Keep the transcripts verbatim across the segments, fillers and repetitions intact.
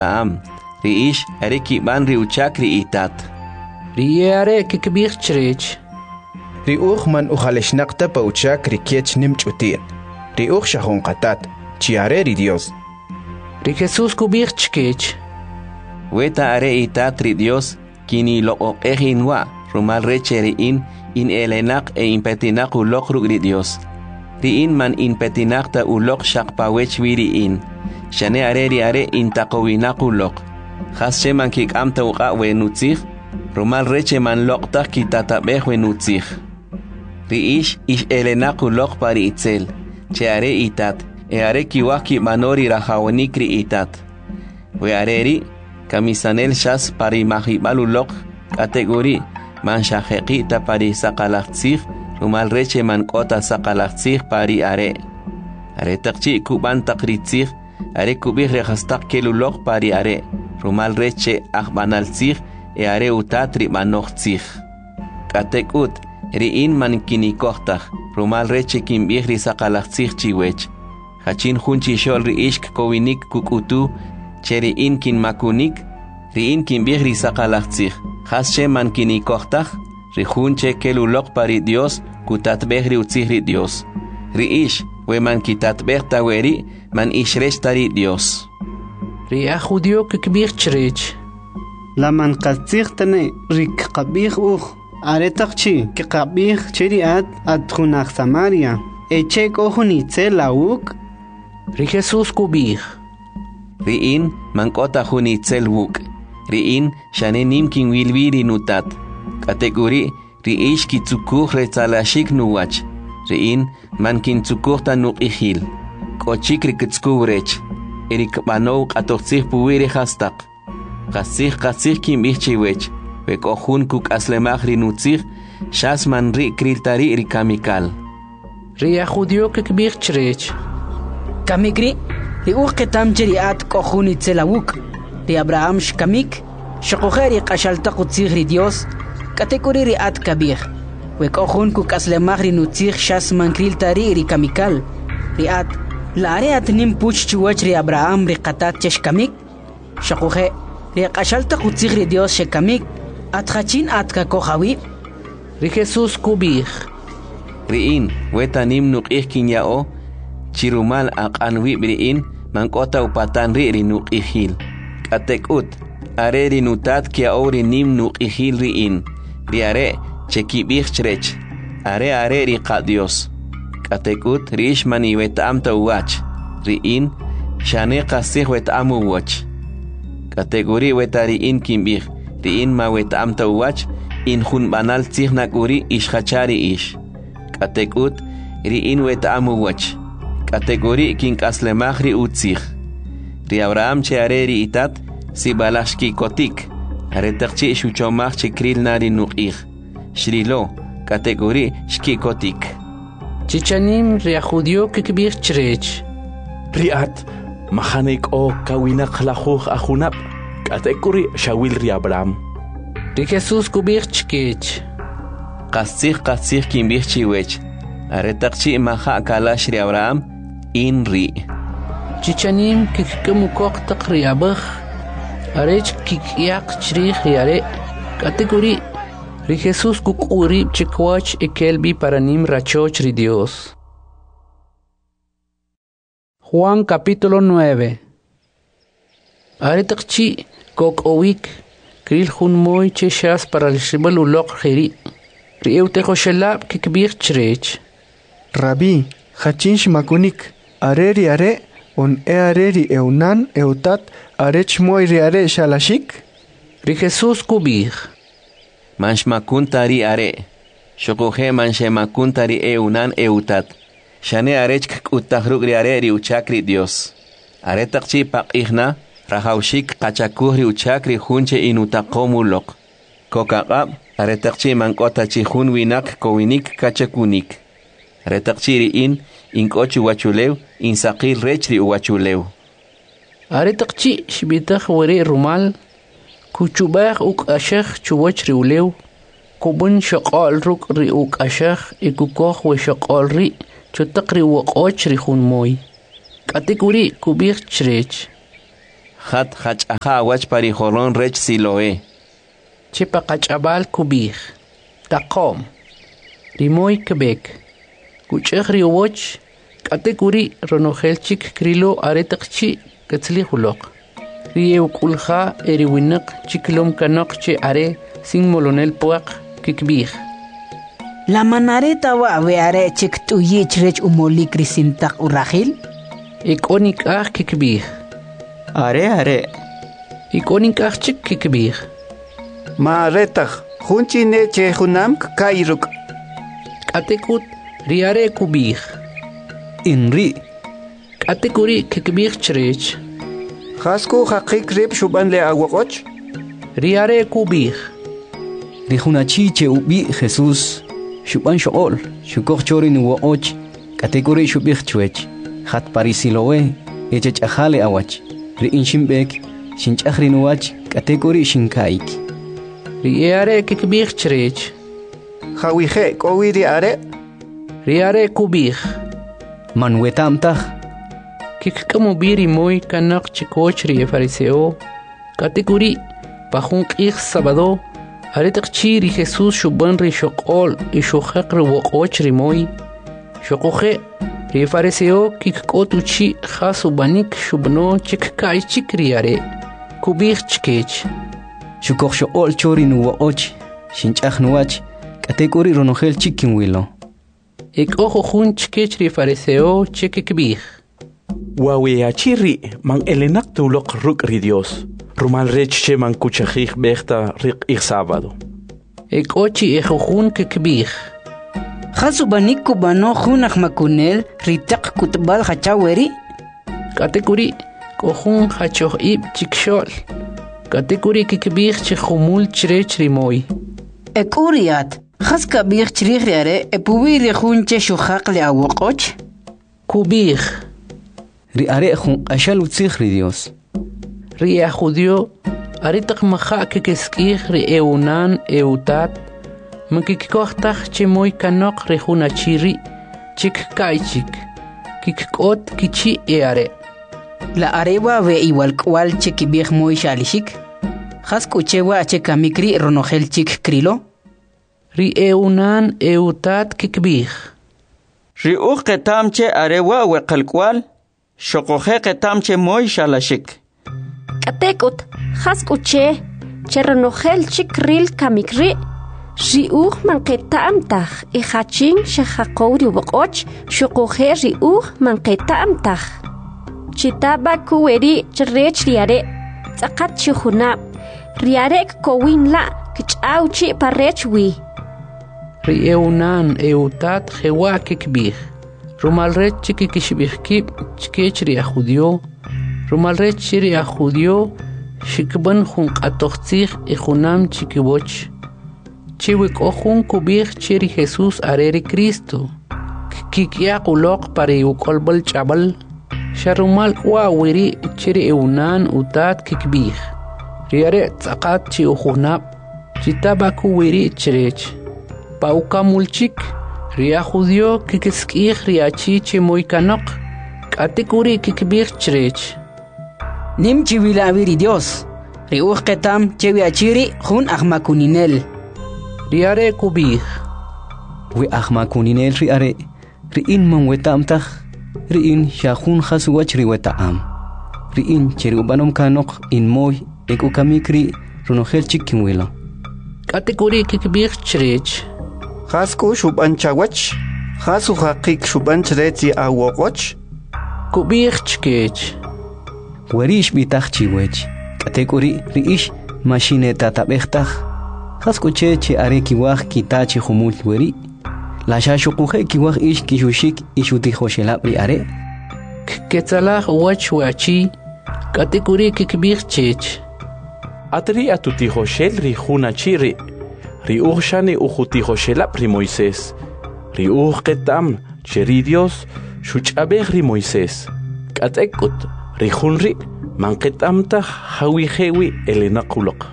Am, riish are kiban ri uchak ri itat. Ri are kikbir chrech. Ri uch man uchaleshnaqta pa uchak ri kiech nim chutir. Ri uch shahon qatat, chiare ri Dios. Ri Jesús kubir chkech. Weta are itat ri Dios, kini lo oqehin wa, rumal reche ri in, in elenak e impetinak ulok rug ri Dios. Ri in man impetinakta ulok shakpawech wiri in. Shane are ri are in takowinak ulok. Khas she man kik amta uqa we nutzich, rumal reche man lokta kitatabeh we nutzich. Ri ish ish elenak ulok pari itzel, che are itat, e are kiwaki manori rahawonik ri itat. We are ri, kamisanel shas pari mahibal ulok, kategori, man shahekita pari sakalaktzich, rumal reche man kota sakalaktzich pari are. Are takchi kuban takritzich, are kubih rehastak kelulok pari are. Rumal reche akbanaltzich, e are utatri manochtzich. Katekut, riin man kinikohtach, rumal reche kimbih risakalaktzich chiwech. Hachin hunchi shol riishk kowinik kukutu, che riin kin makunik, riin kimbih risakalaktzich. Hasche man kinikohtach, rihunche kelulok pari Dios, kutatbeh riutzich ri Dios. Riish, we man kitatbeh taweri, man ishrestari Dios. Ria judío kikbir chrech. La man qatzich tane rik qabih uch. Aretaqchi ki qabih cheriat at khunach Samaria. Echek ohuni tselawuk. Ri Jesús kubir. Riin man kota huni tselwuk. Riin shane nimkin wilwiri nutat. Kategori riish kitzukuh retzalashik nuwach. Riin man kintzukuh tanuk ihil. Kochik rikitskuvrech. Erik banou qatoqtzih puwiri hastak. Qasih qasih kim ihchiwech. Wek ohun kuk aslemach rinutzih. Shas man ri kriltari rikamikal. Ria judío kikbir chrech. Kamikri, ri uch ketam jeriat kohuni tselawuk. Ri Abraham shkamik. Shakoheri qashalta qutzih ri Dios. Kategori ri at kabir. Wek ohun kuk aslemach rinutzih shas man kriltari rikamikal. Ri at Lare at nim puch chuwach ri Abraham ri qatat cheshkamik. Shakuhe ri qashalta qutzig ri Dios shekamik. At khachin at ka kohawi. Ri Jesús kubir. Riin, weta nim nuqih kinyao. Chirumal aqanwi briin, man kota upatan ri ri nuqihil. Katekut, are ri nutat kiao ri nim nuqihil riin. Ri are chekibih chrech. Are are ri qa Dios. Katekut riish mani wetam ta uwach. Riin, shane qasih wetam uwach. Kategori weta riin kimbih. Riin ma wetam ta uwach. In hun banal tzih nakuri ish hachari ish. Katekut riin wetam uwach. Kategori kin kaslemach ri utzih. Ri Abraham che are ri itat, si balashki kotik. Are takchi shuchomach che kril nari nuqih. Shrilo, kategori shki kotik. Chichanim ria judío kikbir chrech. Riat, mahanik o kawinak lahuch ahunap. Kategori shawil ri Abraham. Ri Jesús kubir chkech. Qasih qasih kimbih chiwech. Are takchi maha kalash ri Abraham, in ri. Chichanim kikkumukok takriabach. Arech kikyak chrich yare. Kategori Ri Jesús kukuri chikwach ekelbi paranim rachoch ri Dios. Juan capítulo nueve. Aretakchi kok owik kril hun moy cheshas para el shibal ulok khiri. Ri eutejo shelab kikbir chrech. Rabbi, hachin shmakunik. Areri are on e areri eunan eutat arech moy ri are shalashik. Ri Jesús kubir. Manshmakuntari are. Shokohe manshemakuntari eunan eutat. Shane arech kutahrugri are ri uchakri Dios. Are takchi paqihna rahaushik kachakuhri uchakri hunche inutakomulok. Kokaqab are takchi mankota chihun winak kowinik kachakunik. Are takchi riin inkochu wachulew insaqil rechri uwachulew. Are takchi shbitach wari rumal. Kuchubach uk ashach chuwach riulew. Kubun shaqal ruk ri uk ashach ikukoh we shaqal ri chutak ri waqoch ri hun moy. Kategori kubir chrech. Hat hach'aja wach parijolon rech Siloé. Chepa qach'abal kubij. Taqom. Rimoy Quebec. Kuchej riwoch. Katekuri ronojelchik krilo aretaqchi katzli hulok. Rieu kulja eriwinak chiklom kanok che are sin molonel puak kikbij. La manareta wa veare chik tuyich rech umoli krisintak urahil. Ikonik ah kikbij. Are are. Ikonik ah chik kikbij. Ma retag. Junchine che junam kairuk. Katekut riare kubij. Inri. Katekuri kikbij chrech. Khasku haqik rib shuban le awokoch. Riare kubij. Rijunachi che ubi Jesús. Shuban shool. Shukok chorin uoch. Katekuri shubij chwech. Hat parisilowe. Echech ajale awach. Ri inshimbek. Shinchahrin wach. Katekuri shinkaik. Riare kikbij chrech. Hawije kowiri are. Riare kubij. Manwetamtah. Kikkamu biri moy kanak chikoch ri fariseo. Katekuri pajun qij sabado. Aretaqchi ri Jesús shuban ri shoqol y shuhaq ri woqoch ri moy. Shoqoje ri fariseo kikkotuchi khasubanik shubno chikkay chikriare. Kubij chkech. Shukok shool chorin uoch. Shinchahnuach. Katekuri ronojel chikin wilo. Ik ojo jun chkech ri fariseo chikikbij. Waweachiri man elenak tulok ruk ri Dios. Rumal reche man kuchajij bechta rik ik sábado. Ik ochi ejo jun kikbij. Khasubanik kubano junaj makunel ritak kutbal hachaweri. Katekuri kohun hachoh ib chikshol. Katekuri kikbij chihumul chrech ri moy. Ekuriat. Khas kabij chrich riare epuwiri junche shuhaq le awokoch. Kubij. Ri are jun ashal utzig ri Dios. Ri a judio aritak maja kikeskij ri eunan eutat. Makikikohtach che moy kanok ri junachiri. Chik kaichik. Kikot kichi eare. La arewa ve igual kwal chikibij moy shalishik. Khas kuchewa chekamikri ronojel chik krilo. Ri eunan eutat kikbij. Ri uq ketamche arewa weqalkwal. Shokoje ketamche moy shalashik. Katekut haskuche cheronojel chikril kamikri. Riuh manqetamtah ihachin shahaqowri woqoch shokoje riuh manqetamtah. Chitaba kuweri chrech riare. Tzaqat shuhunab. Riarek kowin la kichauchi parechwi. Ri eunan eutat jewa kikbij. Rumalrech chikikishbijkib chkech ri a judio. Rumalrech ri a judio shikban jun qatoqtzij y junam chikiboch. Chiwik ojun kubij chiri Jesús areri Cristo. Kikia qulok pari ukolbal chabal. Sharumal wa wiri chiri eunan utat kikbij. Riare tzaqat chi ujunab. Chitaba kuwiri chrech. Pauka mulchik. Ria judio kikeskij riachi che moy kanok. Katekuri kikbij chrech. Nim chivilawiri Dios. Riuh ketam chewiachiri jun ahmakuninel. Riare kubij. We ahmakuninel ri are. Ri in man wetamtah. Ri in shahun khasuwach ri wetaam. Ri in cheri ubanom kanok in moy ek ukamikri ronojel chikin wilo. Katekuri kikbij chrech. Khasku shuban chawach. Khasu haqik shuban chreti awokoch. Kubij chkech. Werish bitach chiwech. Katekuri riish machineta tabechtah. Khaskuche che are kiwaj kitachi humul weri. La shashukuje kiwaj ish kishushik ishutijoshelab ri are. Ketzalaj wach wachi. Katekuri kikbij chech. Atri atutijoshel ri junachiri. Ri uxani ujutijoshelab ri Moisés. Ri uj ketam cheri Dios shuchabej ri Moisés. Katekut ri junri manketamta hawijewi elenakulok.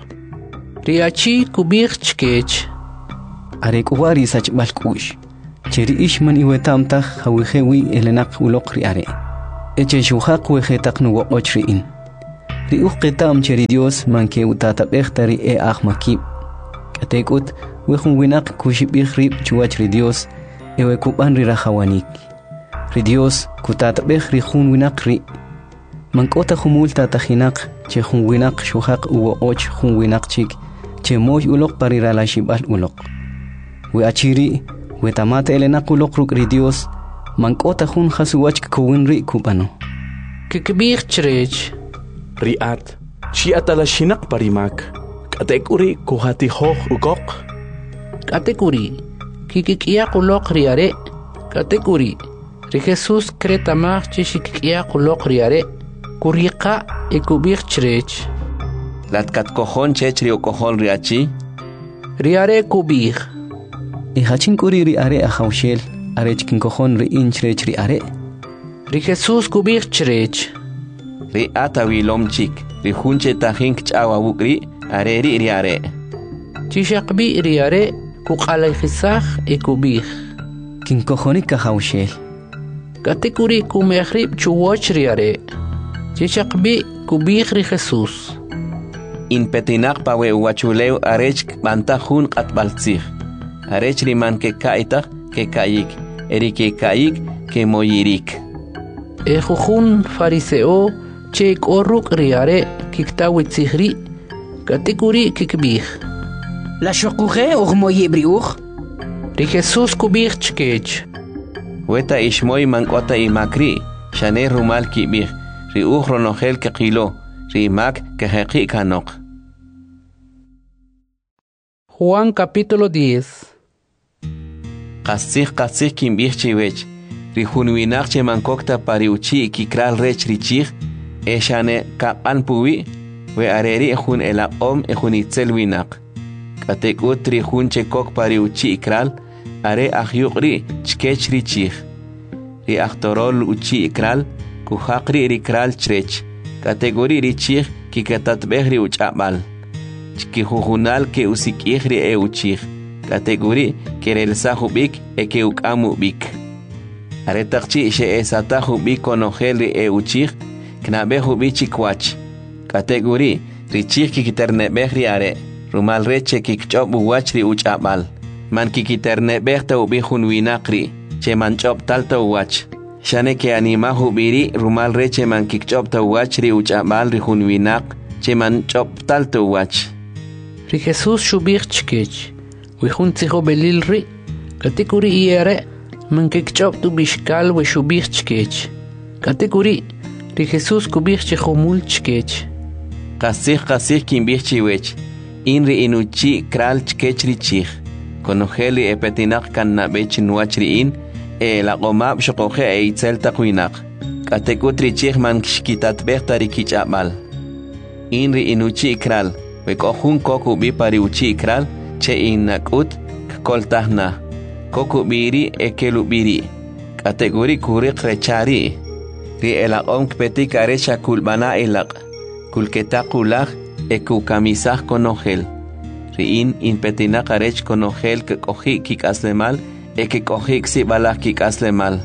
Riachi kubij chkech. Are kuwari sach balkush. Cheri ishman iwetamta hawijewi elenakulok ri are. Eche shuhaq wejetak nuwo ochriin. ri uj qitam cheri Dios manke utata behtari e ahmakib katekut wehun winak kushibih rib chuach ri Dios ewe kuban ri rahawanik ri Dios kutata beh ri hun winak ri mankota humul tata hinak che hun winak shuhaq uwa och hun winak chik che moy ulok parira la shibal ulok we achiri we tamata elenak ulok ruk ri Dios mankota hun khasuwach kuwin ri kubano kikbih chrech riat chi atala shinak parimak katekuri kuhati hoh ukok katekuri kikikia kulok riare katekuri ri Jesus kretama chi shikikia kulok riare kuriqa ekubih chrech latkat kojon chechri o kojon riachi riare kubih e hachin kuri riare ahawshel arech kin kojon ri inchrech riare ri Jesus kubih chrech ri atawilom chik ri hunche tajin kchawa bukri are ri riare chishaqbi riare kuqalay khisakh ekubih kin kojoni kahawshel katekuri kumehrib chuwoch riare chishaqbi kubih ri Jesus in petinak pawe uachuleu arech bantahun qatbaltzig arech riman ke kaita ke kayik eri ke kayik ke moyirik e jujun fariseo che korruk riare kiktawi tsihri katekuri kikbih la shokuge og moyebri ug ri Jesus kubih chkech weta ishmoy mankota imakri shane rumal kibih ri ug ronogel ke qilo ri mak ke heqi kanok. Juan capítulo diez. Qasih qasih kimbih chiwech ri hunwinak che mankokta pariuchi kikral rech richig eshane kapan puwi we areri hun elaqom e hunitzel winak katekut ri hun che kok pariuchi ikral are ahyuqri chkech richig ri aktorol uchi ikral ku haqri ri kral chrech kategori richig ki katatbehri uchabal chki hujunal ke usikihri e uchig kategori kerel sahubik e ke ukamu bik are taqchi she esatahu bikonogel e uchig knabehu bichikwach kategori richig ki kiterne behri are rumal reche ki kchob wachri uchabal man ki kiterne behta ubihun winaqri che man chob talta wach shane ke animahu biri rumal reche man ki kchob ta wachri uchabal ri hun winaq che man chob talta wach ri Jesus shubih chkech we hun tsiho belil ri kategori iere man ki kchob tu bishkal we shubih chkech kategori ri Jesus kubih chkhumul chkech qasih qasih kimbih chiwech inri inuchi kral chkech richig konogeli epetinak kannabech nuachri in e la qomab shqoqe e itzel taqwinak katekut richig man kshkitat behtari kichabal inri inuchi kral we kohun koku bi pari uchi kral che inakut koltahna koku biri ekelu biri kategori kuriq rechari ri elaqom kpetik arecha kulbana elaq kulketaqulah eku kamisah konogel ri in inpetina qarech konogel ke kohi kikaslemal eke kohi ksibalah kikaslemal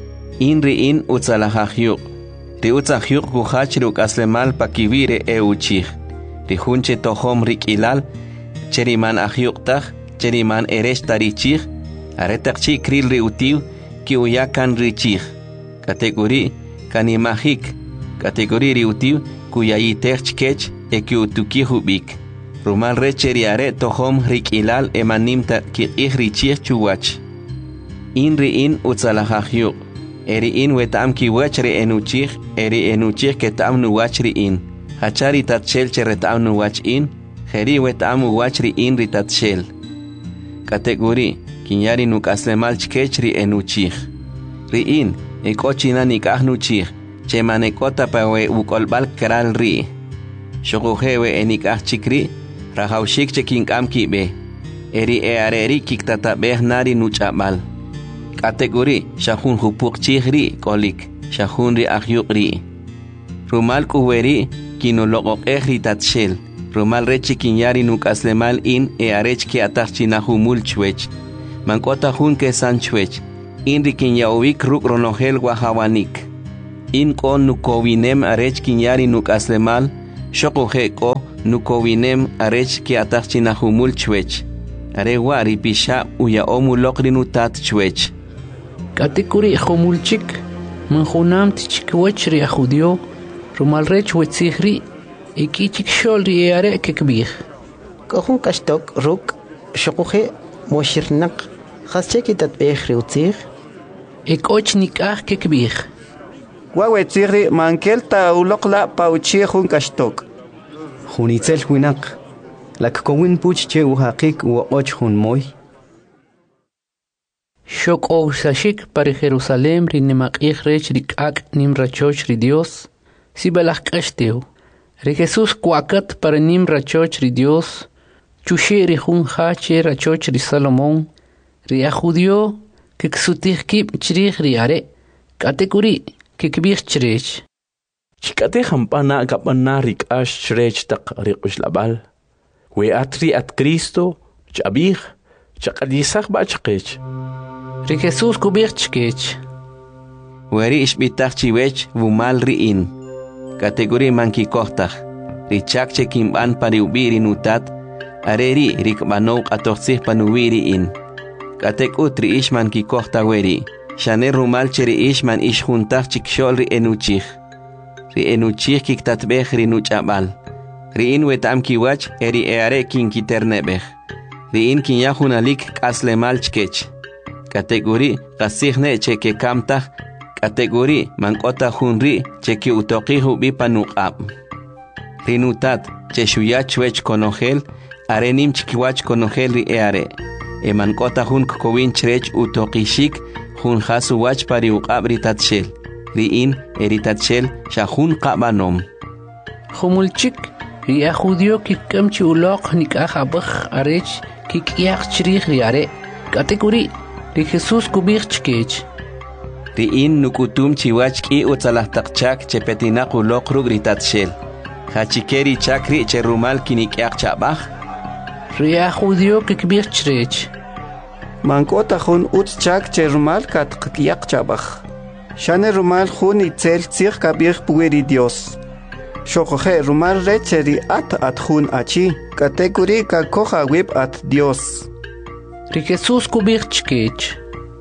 in ri in utzalahahyuq ri utzahyuq kuhachru kaslemal pakivire e uchig ri hunche tohom rikilal cheriman ahyuqtaj cheriman eresh tarichig aretaqchi kril ri utiu ki uyakan richig kategori kanimahik kategori riutiu kuyayitech chkech e kiutuki hubik rumal recheri are tohom rikilal emanimta ki ihrichich chuwach inri in utzalahahyuq eri in wetam ki wachri enuchich eri enuchich ketam nuwachri in hachari tatshel cheretam nuwach in heri wetam wachri in ritatshel kategori kinyari nukaslemal chkechri enuchich ri in ekochina nikahnu chih chemanekota pawe ukolbal kral ri shoguhewe enikah chikri rahaushik chekinkam kibe eri e areri kiktata behnari nuchabal kategori shahun hupuk chihri kolik shahun ri ahyuqri rumal kuweri kinoloqoq ehri tatshel rumal rechi kinyari nukaslemal in e arech ki atachina humul chwech mankota hun ke sanchwech inri kinyawik ruk ronogel wahawanik in kon nukowinem arech kinyari nuk aslemal shokoje ko nukowinem arech ki atachina humul chwech are wari pisha uya omulokri nutat chwech katikuri humulchik manjunam tichikwech ri judio rumal rech wetzihri ikichik shol ri are kekbih kohun kashtok ruk shokoje moshirnak khasche tatbeh riutzig ikoch nikah kekbih wawetzihri mankelta ulokla pauchi jun kashtok Junitzel huinak lak kowin puch che uhaqik u och hun moy Shok o sashik para Jerusalem ri nemakih rech rikak nim rachoch ri Dios si balak kashteu ri Jesus kwakat para nim rachoch ri Dios chushi ri hun hache rachoch ri Salomon ri a judio que ksutih kip chrih ri are kategori que kbih chrech Chikate hampana kapana rik ash chrech tak riqush labal we atri at Cristo chabih chaqadisach ba chqech ri Jesus kubih chkech weri ishbitach chiwech vumal riin kategori manki kohtach ri chakche kimban pari ubiri nutat areri rikbano atoxih panuwiri in katek utri ishman ki kohta weri shane rumal cheri ishman ish juntach chikshol ri enuchih ri enuchih kiktatbeh ri nuchabal ri in wetam kiwach eri eare kin kiternebeh ri in kin yahunalik kaslemal chkech kategori qasihne cheke kamtah kategori mankota hunri cheki utoqihu bipanuqab rinutat cheshuyach wech konogel arenim chkiwach konogel ri eare eman kota hun kowin chrech utoqishik hun khasu wach pari uqab ri tatshel ri in eri tatshel shahun qabanom Humulchik ri a judio kikkamchi uloq nikah abakh arech kikyaq chrih ri are kategori ri Jesus kubih chkech ri in nukutum chiwach ki utsalahtakchak chepetinaq uloq rug ri tatshel hachikeri chakri cherumal kinikyaq chabakh ri a judio kikbih chrech mankota jun utchak cherumal kat qyak chabakh shane rumal jun itzel tzig kabih pueri Dios shokoje rumal recheri at at jun achi kategori ka koja web at Dios ri Jesus kubih chkech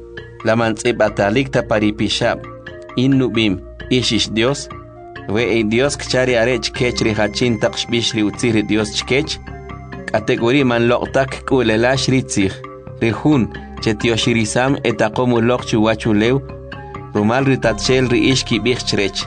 la mantzib atalik ta paripishab in nubim ishish Dios we e Dios kchari arech kech ri hachin taqshbish ri utzir Dios chkech kategori man loqtak kulelash ri tzig ri jun chetiyoshirisam etaqomu loq chuwachulew rumal ri tatshel ri ishki bih chrech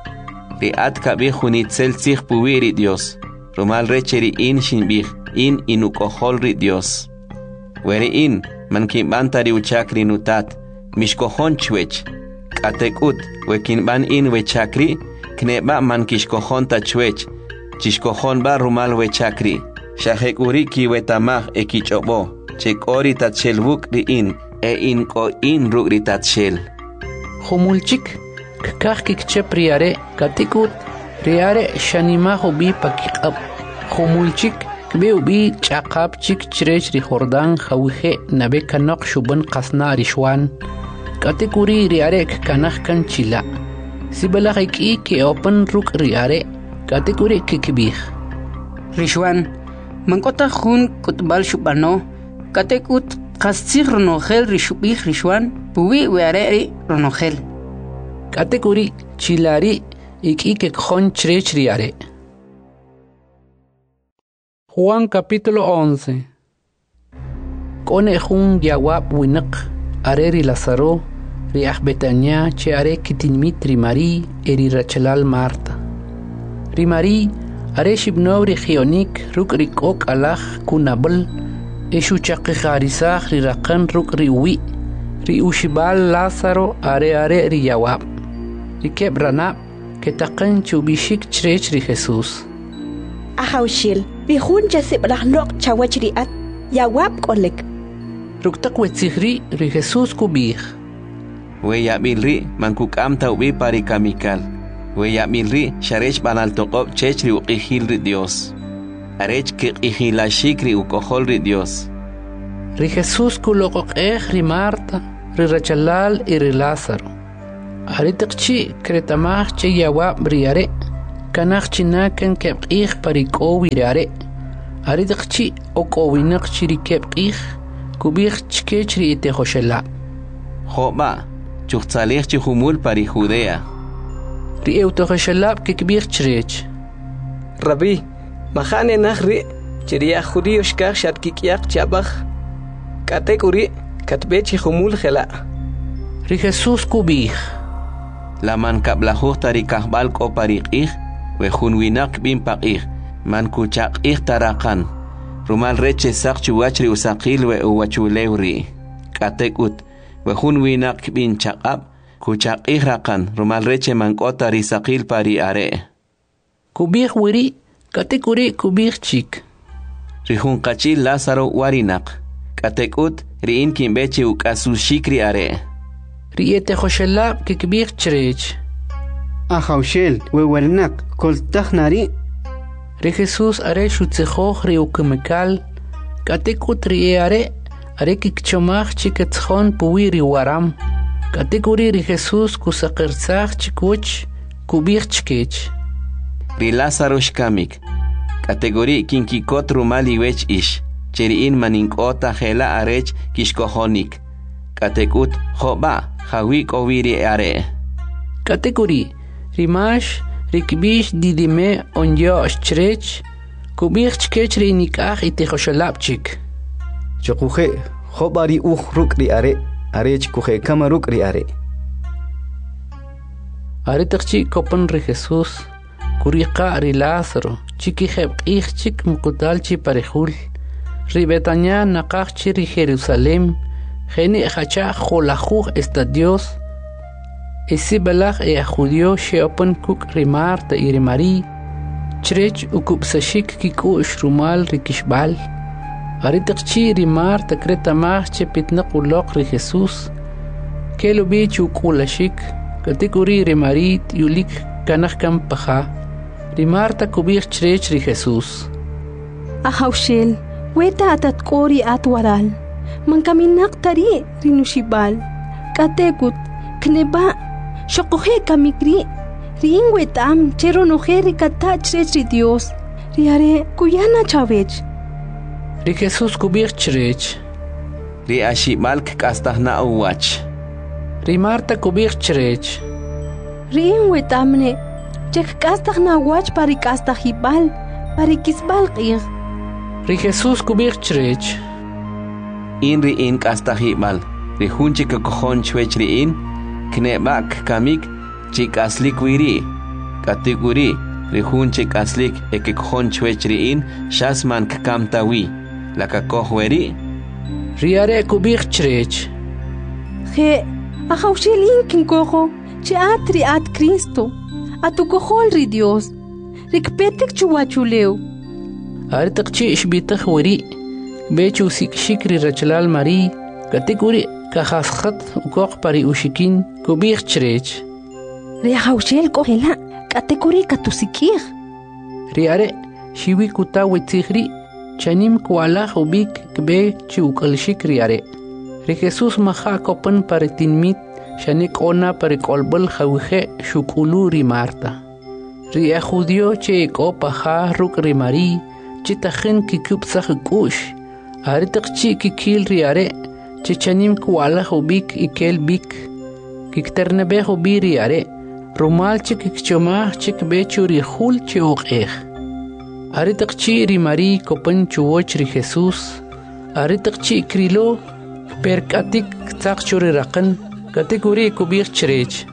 ri at kabih junitzel tzig puwiri Dios rumal recheri in shinbih in inukohol ri Dios weri in man kimbanta ri uchakri nutat mishkohon chwech katekut we kinban in we chakri kneba man kishkohon ta chwech chishkohon ba rumal we chakri shahekuri ki wetamah ekichobo chekori tatchelbuk ri in e in ko in rug ri tatshel Humulchik kakah kikchep ri are katikut ri are shanima hobi pakikab Humulchik kbe ubi chaqab chik chrech ri Jordan khawhe nabe kanaq shuban qasna rishwan kategori ri are kanah kan chila sibala ki ke open ruk ri are kategori kikbih Rishwan mankota jun kutbal shubano katekut qastsig ronogel rishubih Rishwan puwi weare ronogel kategori chilari iki ke khon chrech ri are Juan capítulo once Kone jun yawab winak areri Lazaro riah Betania che are kitinmit ri Mari eri Rachelal Marta ri Mari are shibno ri khionik ruk rikok alach kunabel eshu chaqi kharisach ri raqan ruk ri wi ri ushibal Lazaro are are ri yawab ri kebrana ketaqan chubishik chrech ri Jesus Ahawshil bihun jasib lahlok chawachriat yawab kolek ruktak wetzihri ri Jesus kubih we yabilri mankukam tawbi pari kamikal we yabilri sharech banal toqob chech ri uqihil ri Dios arech ke qihilashik ri ukohol ri Dios ri Jesus kuloqoq ri Marta ri Rachelal y ri Lázaro Aritakchi kretamach che yawa briare. Kanach chinakan kepqih parikowi riare. Aritakchi okowinak chirikepqih. Kubich chkechri ite hoshela. Joba, chuchtzalech chihumul pari Judea. Ri eutohoshelab kikbich chrech. Rabbi, mahane nahri, chiria judío shkach shat kikyak chabach. Katekuri, katbe chihumul hela. Ri Jesús kubich. La man kablajuh tarikahbal ko parikih, wehun winak bin pakih, man kuchakih tarakan. Rumal reche sak chuwachri usakil we uwachulewri. Katekut, wehun winak bin chakab, kuchakih rakan, rumal reche mankota risakil pari are. Kubich wiri, katekuri kubich chik. Rihun kachil Lázaro warinak. Katekut, riin kimbeche ukasushikri are. Riete hoshelab kikbich chrech. Ahaushel, we wernak, koltach nari. Ri Jesús are shutzejoch ri ukemekal. Katekut ri are, are kikchomach chiketchon puwi ri waram. Katekuri ri Jesús kusakirtzach chikuch, kubich chkech. Ri Lázaro shkamik. Kategori kinkikot rumali wech ish. Cheriin maninkota hela arech kishkohonik. Katekut hoba hawik oviri are. Kategori rimash rikbish didime onyo chrech. Kubich chkech ri nikach ite hoshalapchik. Chokuje hobari uj rukri are. Arech kuje kama rukri are. Aretakchi kopan ri Jesús. Kuriqa ri Lázaro, chiki jebqih chik mukutalchi parejul. Ri Betania naqachchi ri Jerusalem, geni hacha jolajuj estadios. Esi balaj e judio sheopan kuk ri Marta y ri Mari. Chrech ukupsashik kiku shrumal ri kishbal. Aretakchi ri Marta kretamach che pitnaqulok ri Jesús. Kelo bich ukulashik, katikuri ri Marit yulik kanach kam paja. Ri Marta kubich chrech ri Jesús. Ahaushel, weta atat kori at waral. Man kaminak tari rinushibal. Katekut, kneba, shokohe kamikri. Rin wetam, chero noje ri kata chrech ri Dios. Riare, kuyana chavech. Ri Jesús kubich chrech. Ri ashimalk kastahna uwach. Ri Marta kubich chrech. Rin wetamne. Chek kastah na wach pari kastah hibal, pari kisbal qir. Ri Jesús kubich chrech. In ri in kastah hibal, ri hunchi kakohon chwech ri in, knebak kamik, chik aslik wiri. Katiguri, ri hunchi kaslik ekikohon chwech ri in, shasman kakamtawi, la kakoh weri. Ri are kubich chrech. He, ahaushel in kinkoho, che atri at Cristo. Atukohol ri Dios. Rikpetik chuwachuleu. Aritakchi ishbitach wari. Bechu sikshikri rachlal mari. Katikuri kahaskat ukok pari ushikin kubich chrech. Ri haushel kohela. Katikuri katusikir. Ri are shiwi kuta witzigri. Chanim kualach ubik kbe chiukalshik ri are. Ri Jesús maha kopan paritinmit. Shanik ona perikolbel jawije shukulu ri Marta. Ri a judio che ko paja ruk ri Mari, chitajen kikup sajukush. Aritak chi kikil ri are, chichanim kuala hubik ikel bik. Kikternebe hubi ri are, rumal chik kikchoma chik bechu ri hul che oqeh. Aritak chi ri Mari kopan chuoch ri Jesús. Aritak chi krilo, perkatik tsak churi rakan. Kategori kubich chrech.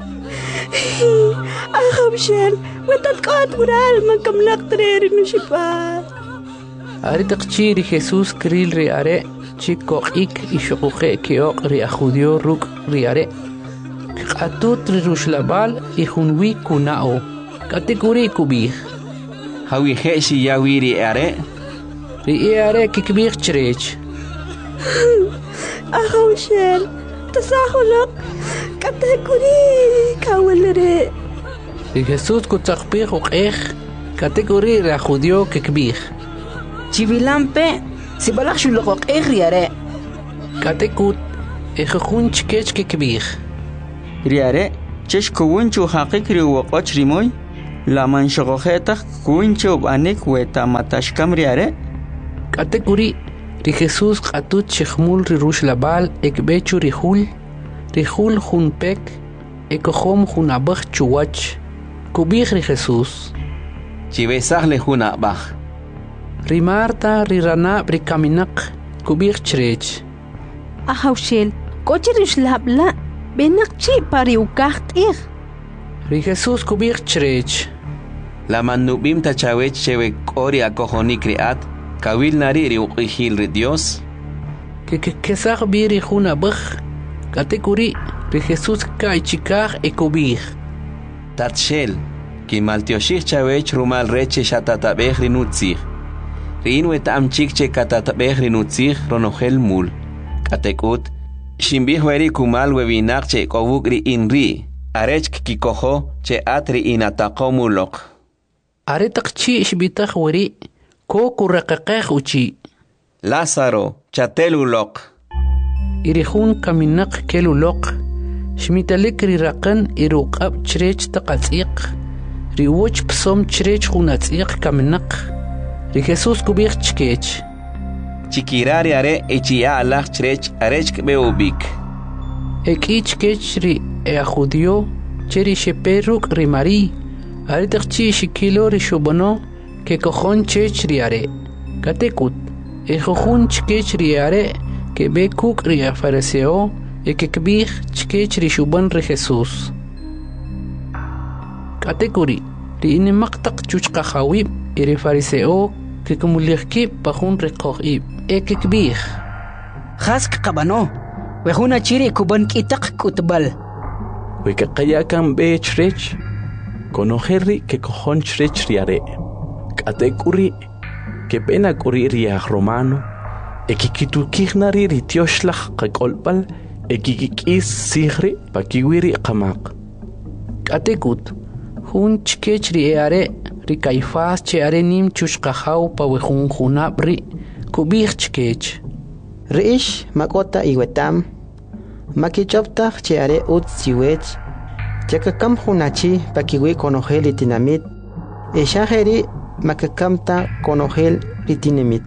Ahaushel, wetat qat ural man kamlak treri nushipal. Aritakchi ri Jesús kril ri are, chikok ishokuje keok ri ajudio ruk ri are. Katut ri rushlabal ihunwi kunao. Kategori kubich. Hawi heshi yawi ri are? Ri are kikbich chrech. Ahaushel. Tasahulok, kategori kawalere. Ri Jesús kutzakpich uqeh, kategori ra judio kikbich. Chivilampe, si balak shulok uqeh riare. Katekut, ejejun chkech kikbich. Riare, chesh kuwinchu haqikri woqoch rimoy la manshogojeta kuwinchu banik weta matashkam riare katekuri ri Jesús qatut chkhmul ri rush labal ekbechu ri hul ri hul junpek ekohom junabach chuwach kubig ri Jesús chibesaj le junabach ri Marta ri rana ri kaminak kubig chrech ahawshel kochirish labla benak chi pari ukaht ir ri Jesús kubig chrech la manubim tachawech chewe kori akohoni kriat kawil nari ri uqihil ri Dios que que kesag bi ri junabach katekuri ri Jesús kai chikaj ekubig tatshel ki maltioshich chawech rumal reche shatatabej ri nutzig rin wetam chikche katatabej ri nutzig ronogel mul katekut shimbih weri kumal webinak che kobugri inri arech kikoho che atri inataqomulok are taqchi shbitaj weri ko kuraqaqaj uchi Lázaro chatelulok irihun kaminak kelulok shmitalik ri raqan iruqab chrech taqatsiq ri woch psom chrech hunatsiq kaminak ri Jesús kubig chkech chikirari are echia alach chrech arech beubik ekich kech ri e judio cheri sheperuk ri mari are taqchi shikilo ri shobono que cojon chech riare katekut e jojun chkech riare que be kuk ri fariseo e que kbig chkech ri shuban ri Jesús katekuri ri in maqtaq chuchqa khawib e ri fariseo que kumulihki pajun ri qoib e que kbig khask qabano wehuna chiri kuban kitaq kutbal we que qayakan be chrech conojerri que cojon chrech riare katekuri que pena kuri riaj romano ekikitukijnari ritioshlah qakolpal ekikikis sigri pakiwiri qamaq katekut hun chkech ri are ri Caifás che are nim chushqajaw pa wejun junabri kubig chkech riish makota iwetam makichoptaj che are ut siwech chakakam junachi pakiwi konojeli tinamit eshajeri makakamta konojel ritinemit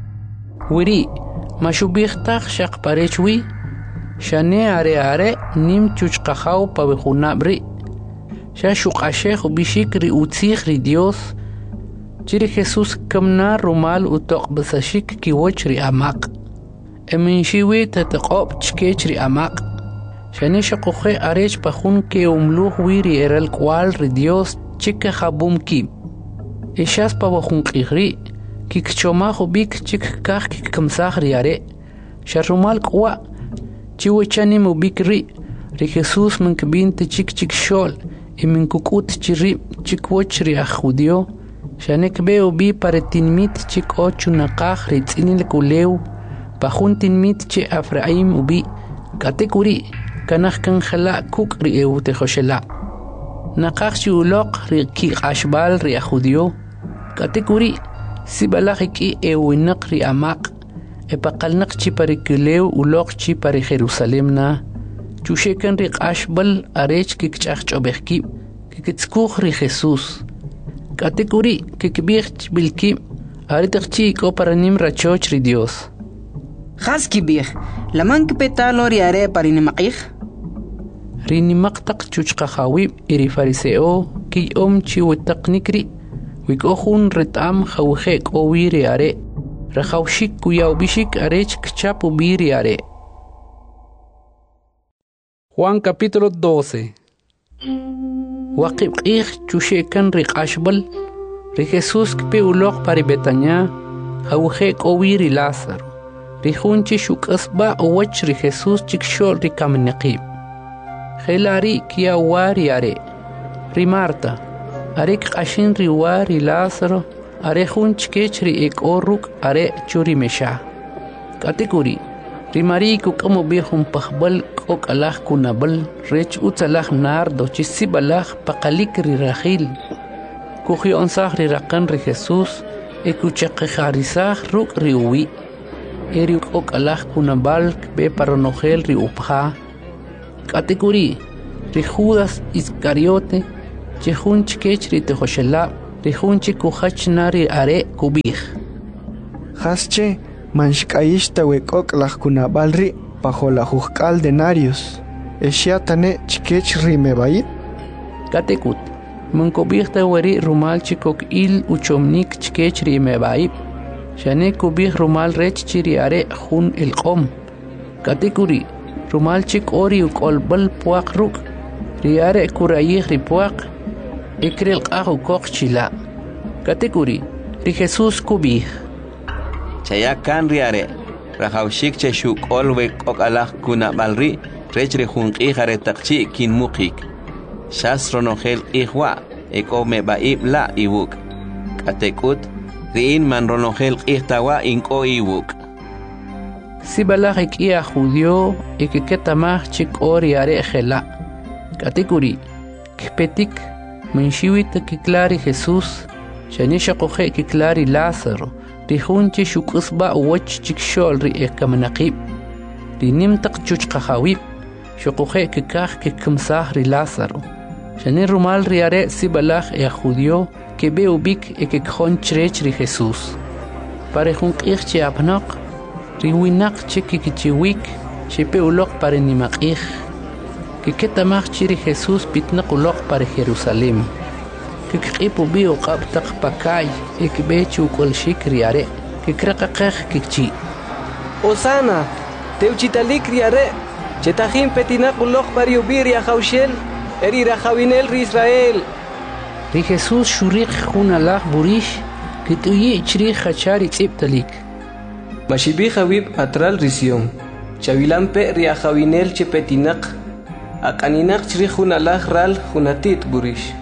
wiri mashubigtaj shaqparechwi shane are are nim chuchqajaw pa wejunabri shashuqashej bishik ri utzig ri Dios chiri Jesús kamna rumal utoq basashik kiwoch ri amaq eminchiwi tataqob chkech ri amaq shane shaqoje arech pajun ke umluh wiri eral kwal ri Dios chike jabum ki eshas pa wajun qigri kikchoma bik chik kaj kikkamsaj riare sharumal kwa chiwechani mubikri ri Jesús minkbinte chik chik shol y minkukut chiri chik woch ri judio shanek beo bi paretinmit chik ochu naqaj ri tsinil kulew pajun tinmit che Efraim ubi katekuri kanaj kanjala kuk ri eute joshela naqaj chuloq ri ki ashbal ri judio katekuri sibalajiki ewinaq ri amaq epaqalnaq chi parikulew uloq chi pari Jerusalem na chushekan ri ashbal arech kikchaj chobejki kikitskuj ri Jesús katekuri kikbig bilki aritaqchi ko paranim rachoch ri Dios khaski big laman kpetalo ri are parinimaqij ri nimaqtaq chuchqa khawib iri fariseo ki om chi wetaqnikri wikohun retam khawje kowiri are rajawshik kuyaw bishik arech kchapu biri are Juan capítulo doce Waqib qih chushekan ri qashbal ri Jesús kpe uloq pari Betania khawje kowiri Lázaro ri junchi shukasba owach ri Jesús chikshol ri kamniqib Gelari kia wari are ri Marta are qashin ri wari Lázaro are junch kechri ek oruk are churi mesha katekuri ri mariku como bihum pahbal ok alah kunabal rech utsalah nardo chisibalah paqalik ri rahil kuhi onsah ri raqan ri Jesús ekuchaq kharisah ruk ri uwi eri ok alah kunabal be paronogel ri upha katekuri ri Judas Iscariote che jun chkech ri tejoshela ri jun chikujach nari are kubij Hasche manshkaishta wekok lajkunabalri bajo la juzcal denarios eshiatane chkech rimebai katekut mankobijta weri rumal chikok il uchomnik chkech rimebai shane kubij rumal rech chiri are jun el qom katekuri rumal chik ori ukolbal puak ruk riare kurayih ripuak ikril qahu kok chila katekuri ri Jesus kubij chayakan riare rahawshik che shuk olwe kok alaj kuna balri rechre junqi jare taqchi kin muqik shas ronogel ihwa ekome baib la iwuk katekut riin man ronogel ihtawa inko iwuk si balajik ia judio ikiketamaj chik ori are jela katekuri kpetik menshiwit kiklari Jesus shanisha qoje kiklari Lázaro rihunchi shukusba woch chikshol ri ekamanaqib rinimtaq chuchqahawib shuqoje kikaj kikmsah ri Lázaro shani rumal riare sibalaj e judio que be ubik e que chonchrech ri Jesus pare junqih chi apnaq ri winaq chikikichiwik chipe ulok pare nimaqih que ketamaj chi ri Jesus pitnaq ulok pare Jerusalem que qipu bio qabtaq pakay ekbechu kol shikriare que kraqaqaj kikchi Osana teuchitalik riare chetajin petinaq ulok pariubir ya khawshel eri rajawinel ri Israel ri Jesus shuriq hunalaj burish que tuyi chri khachari tsiptalik mashibi khawib atral risión chavilampe ri ajawinel chepetinaq aqaninaq chri hunalaj ral hunatit burish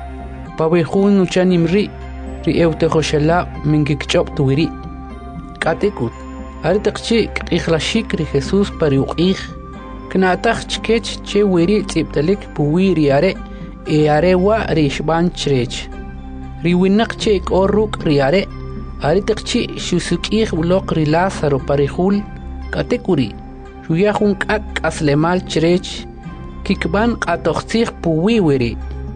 pawejun uchanimri ri eutejoshala mingikchop tuwiri katekut artaqchi qixlashik ri Jesus pariuqih knataj chkech che wiri tsiptalik puwiri are e are wa ri shban chrech ri winaq che korruk ri are artaqchi shusukih bloq ri Lázaro parihul katekuri shuyahun kak aslemal chrech kikban qatoxtih puwiwiri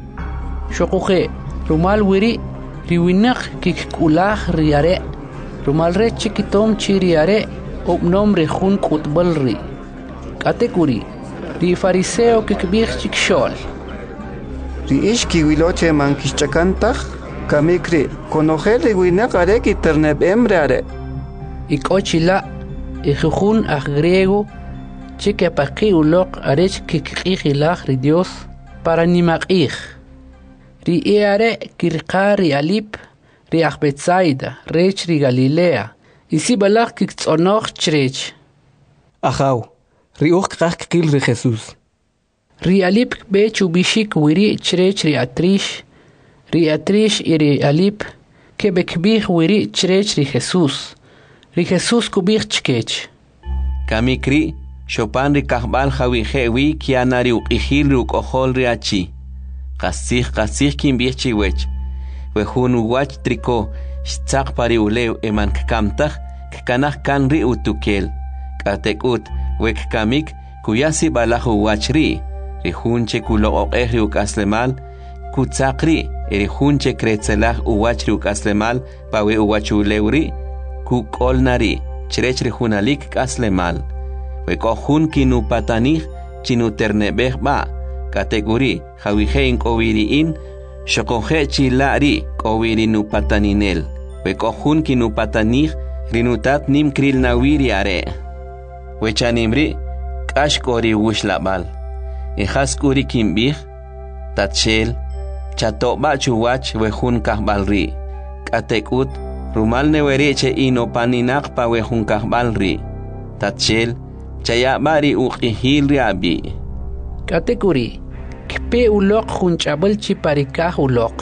shoqoje rumal wiri riwinaq kikkulaj riare rumal re chikitom chiriare ob nombre jun kutbalri katekuri ri fariseo kikbij chikshol ri ishki wiloche mankishchakantaj kamikri konojel riwinaq are kiterneb emre are ikochila ijujun aj griego chikapaqi uloq arech kikqijilaj ri Dios para nimaqij ri eare kirqari alip ri Betsaida rech ri Galilea isi balaq kiktzonoj chrech ajaw ri uq qaq qil ri Jesus ri alip bechu bishik wiri chrech ri atrish ri atrish iri alip ke bekbih wiri chrech ri Jesus ri Jesus kubih chkech kamikri shopan ri kahbal jawi jewi kianari uqihil ri uqojol ri achi qasih qasih kim bichi wech we hun wach triko stzaq pari uleu eman kamtaj kanaj kan ri utukel katekut wek kamik kuyasi balahu wachri ri hunche kulo oqehri ukaslemal kutzaqri ri hunche kretzelaj uwachri ukaslemal pawe uwachulewri kukolnari chrechri hunalik kaslemal we kohun kinu patanij chinu ternebej ba kategori jawijein kowiriin shokoje chilari kowiri nupataninel we kohun ki nupatanij rinutat nim kril nawiri are we chanimri kashkori wushlabal e haskuri kimbij tatshel chatoba chuwach we hun kahbalri katekut rumal newereche inopaninak pa we hun kahbalri tatshel chayabari uqihil riabi katekuri kpe ulok junchabal chiparikaj ulok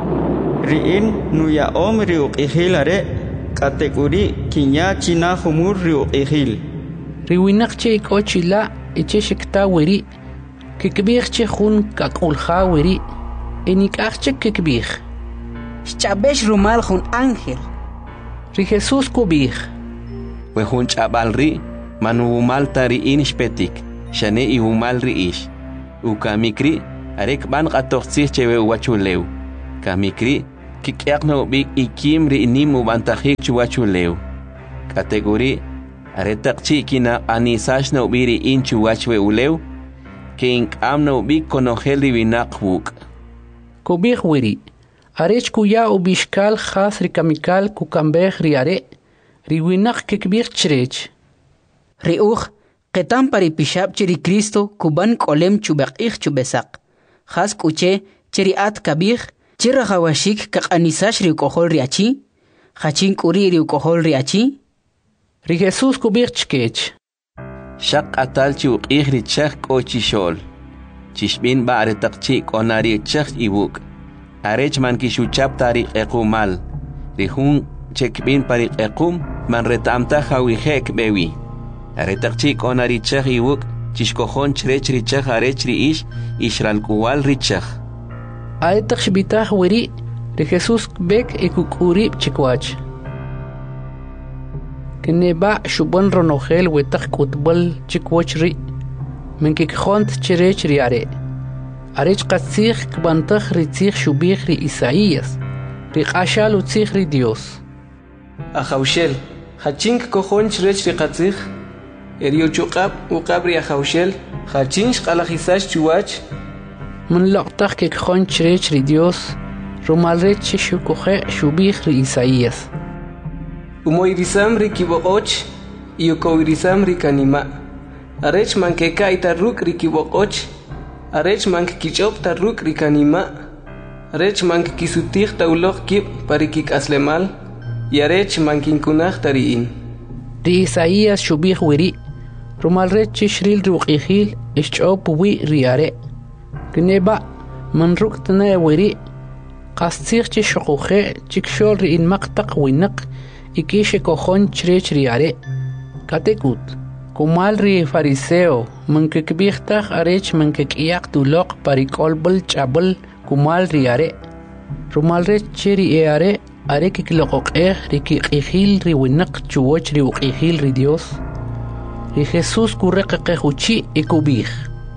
riin nuya om ri uqihilare katekuri kinya china humur ri uqihil riwinaq che kochila eche shikta wiri kikbih che jun kakulja wiri enikaj che kikbih chabesh rumal jun ángel ri Jesus kubih we jun chabalri manu malta ri in spetik shane i humal ri ish ukamikri arek ban qatoqsih chewe wachuleu kamikri kikyaqno bik ikim ri nim ubantajik chuwachuleu kategori aretaqchi kina anisashno biri inchu wachwe uleu king amno bik konogel divinaqwuk Kubih wiri arech kuya ubishkal khas rikamikal kukambeh riare riwinak kikbih chrech Riuch ketam pari pishab cheri Cristo kuban kolem chubaqih chubesak khas kuche cheri at kabih chera hawashik kakanisash ri kohol riachi khachin kuri ri kohol riachi ri Jesus kubih chkech shaq atal chu qihri chak kochi shol chishbin ba aretaqchi konari chak ibuk arech man kishuchap tari equmal rihun chekbin pari equm man retamta hawihek bewi aretaqchi konari chak ibuk chishkohon chrech ri chak arech ri ish ishral kuwal ri chak aretaq shbitah wiri ri Jesus bek ekukuri chikwach Kineba shubon ronogel wetak kutbol chikwachri menkik khont chrech riare arech qatsig kbantag ritzig shubig ri Isaías ri qashal utzig ri Dios Ahaushel hachink kohon chrech ri qatsig eriyo chuqab uqab ri ahaushel hachinch qalajisash chuwach mun laqtag kik khon chrech ri Dios rumalrech shukhe shubig ri Isaías Umoirisam ri kiboqoch y ukoirisam ri kanima arech mankeka itaruk ri kiboqoch arech mank kichop taruk ri kanima arech mank kisutig tauloq kib parikik aslemal y arech mankinkunaj tariin ri Isaías shubig wiri rumalrech shril ruqihil ischop wi riare kneba manruk tna wiri qastig chshukhe chikshol ri in maqtaq winaq ikishe kohon chrech riare katekut kumal ri fariseo mankekbihtaj arech mankekyaq tuloq parikolbul chabul kumal riare rumalrech cheri eare are kikloqoqeh ri kiqihil ri winaq chuwoch ri uqihil ri Dios ri Jesus kurreqequchi ikubih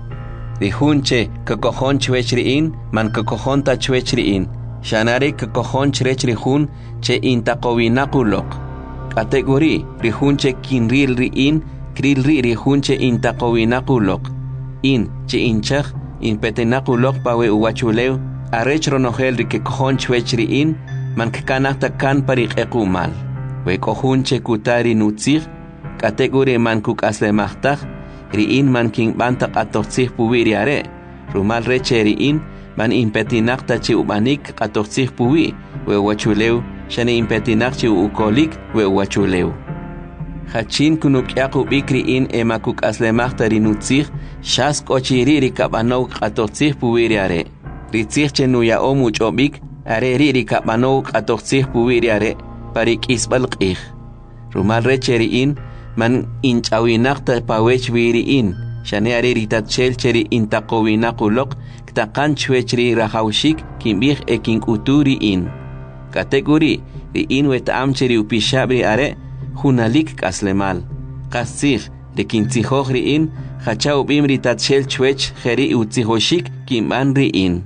ri hunche kokohon chwech riin man kokohon ta chwech riin Shanare kokohon chrech rihun che intaqowinaquloq kategori rihun che kinril riin kril ri rihun che intaqowinaquloq in che inchaj impetenaquloq pawe uwachuleu arech ronogel ri kokohon chwech riin man kanahta kan pariqequmal we kohun che kutari nutzig kategori man kukaslemajtaj riin man kin bantaq atortzig puwiriare rumal reche riin man impetinak ta chi ubanik qatoqsih puwi we wachuleu shane impetinak chi ukolik we wachuleu hachin kunuk yaqu bikri in emakuk aslemah tarinutzih shas kochiri rikabano qatoqsih puwi riare ritzih chenuya omuch obik are ri rikabano qatoqsih puwi riare parik isbal qih rumal recheri in man inchawinak ta pawech wiri in shane are ritatchel cheri intaqowinaquloq taqan chwechri rahawshik kimbih ekin uturi in kategori ri in wetam cheri upishabri are hunalik kaslemal qasig de kintzihoj ri in hachau bimri tatshel chwech kheri utzihoshik kimban ri in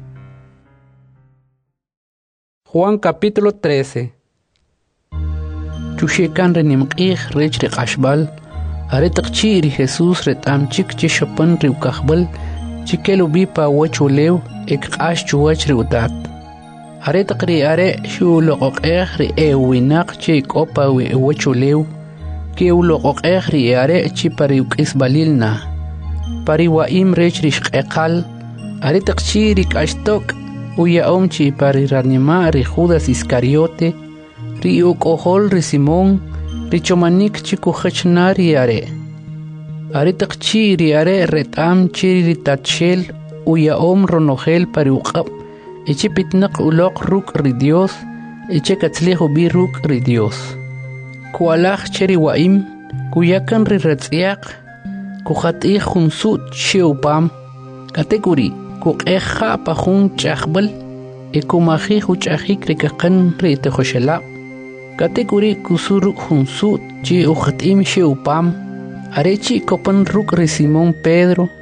Juan capítulo trece Chushekan renimqih rech ri qashbal are taqchi ri Jesus retam chik chishapan ri ukahbal chikelu bipa wachuleu ekqash chuwach riutat are taqri are shu loqoqeh ri ewinaq chik opa we wachuleu ke uloqoqeh ri are chi pari ukisbalilna pari waim rech rishqeqal are taqchi ri kashtok uya omchi pari ranima ri Judas Iscariote ri ukohol ri Simón ri chomanik chiku khachnari are are taqchi ri are retam chiri tatshel uya om ronogel pariuqab eche pitnaq uloq ruk ri Dios eche katzlejo bi ruk ri Dios kualaj cheri waim kuyakan ri retziyaq kukhati khunsut sheupam kategori kuqeja pajun chaqbal ekumaji huchajik rikaqan ri tejoshela kategori kusuru khunsut chi ukhatim sheupam Arechi copan ruk ri Simón Pedro,